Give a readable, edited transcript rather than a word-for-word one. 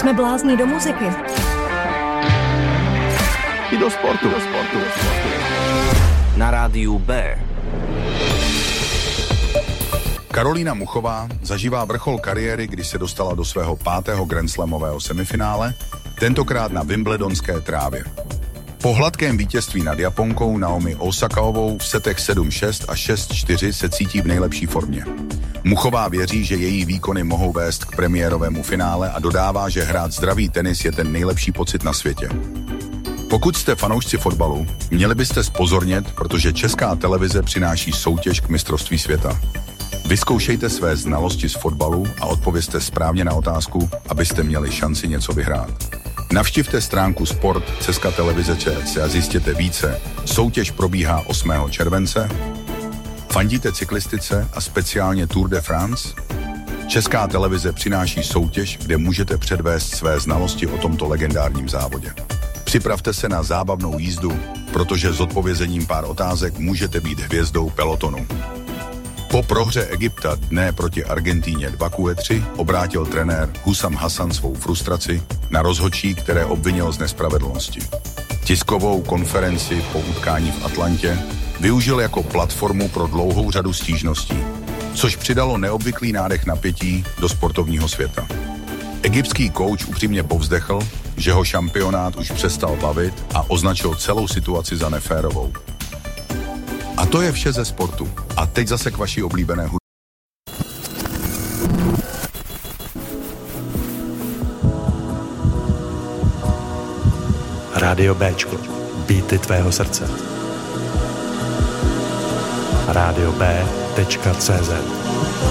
Jsme blázni do muziky. I do sportu. Na rádiu B. Karolína Muchová zažívá vrchol kariéry, když se dostala do svého 5. grandslamového semifinále, tentokrát na wimbledonské trávě. Po hladkém vítězství nad Japonkou Naomi Osakaovou v setech 7-6 a 6-4 se cítí v nejlepší formě. Muchová věří, že její výkony mohou vést k premiérovému finále a dodává, že hrát zdravý tenis je ten nejlepší pocit na světě. Pokud jste fanoušci fotbalu, měli byste zpozornět, protože Česká televize přináší soutěž k mistrovství světa. Vyzkoušejte své znalosti z fotbalu a odpovězte správně na otázku, abyste měli šanci něco vyhrát. Navštivte stránku sport.cz a zjistěte více. Soutěž probíhá 8. července. Fandíte cyklistice a speciálně Tour de France? Česká televize přináší soutěž, kde můžete předvést své znalosti o tomto legendárním závodě. Připravte se na zábavnou jízdu, protože s odpovězením pár otázek můžete být hvězdou pelotonu. Po prohře Egypta dne proti Argentíně 2-3 obrátil trenér Husam Hasan svou frustraci na rozhodčí, které obvinil z nespravedlnosti. Tiskovou konferenci po utkání v Atlantě využil jako platformu pro dlouhou řadu stížností, což přidalo neobvyklý nádech napětí do sportovního světa. Egyptský kouč upřímně povzdechl, že ho šampionát už přestal bavit a označil celou situaci za neférovou. A to je vše ze sportu. A teď zase k vaší oblíbené hudbě. Rádio Béčko. Beaty tvého srdce. Radio B.cz